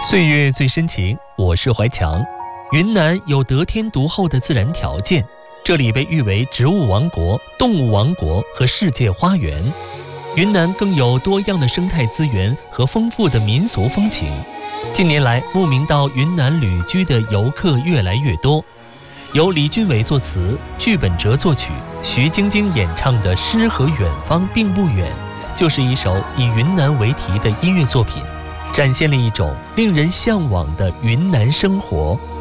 岁月最深情，我是怀强。云南有得天独厚的自然条件，这里被誉为植物王国、动物王国和世界花园。云南更有多样的生态资源和丰富的民俗风情。近年来，慕名到云南旅居的游客越来越多。由李俊伟作词，剧本哲作曲，徐晶晶演唱的《诗和远方并不远》，就是一首以云南为题的音乐作品，展现了一种令人向往的云南生活。